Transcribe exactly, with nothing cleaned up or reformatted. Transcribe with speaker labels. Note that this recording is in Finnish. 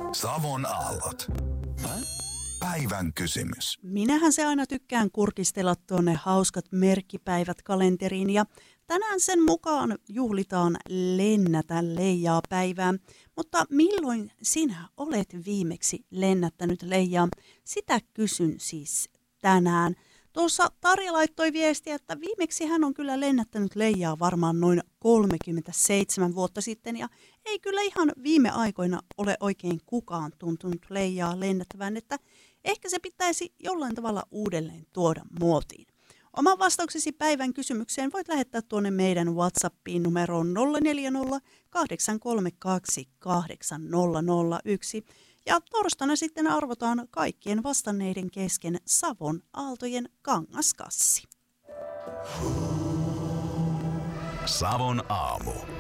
Speaker 1: Savon aallot. Päivän kysymys.
Speaker 2: Minähän se aina tykkään kurkistella tuonne hauskat merkkipäivät kalenteriin ja tänään sen mukaan juhlitaan Lennätä leijaa päivää. Mutta milloin sinä olet viimeksi lennättänyt leijaa? Sitä kysyn siis tänään. Tuossa Tarja laittoi viestiä, että viimeksi hän on kyllä lennättänyt leijaa varmaan noin kolmekymmentäseitsemän vuotta sitten ja ei kyllä ihan viime aikoina ole oikein kukaan tuntunut leijaa lennättävän, että ehkä se pitäisi jollain tavalla uudelleen tuoda muotiin. Oman vastauksesi päivän kysymykseen voit lähettää tuonne meidän WhatsAppiin numeroon nolla neljä nolla kahdeksan kolme kaksi kahdeksan nolla nolla yksi. Ja torstaina sitten arvotaan kaikkien vastanneiden kesken Savon Aaltojen kangaskassi.
Speaker 1: Savon aamu.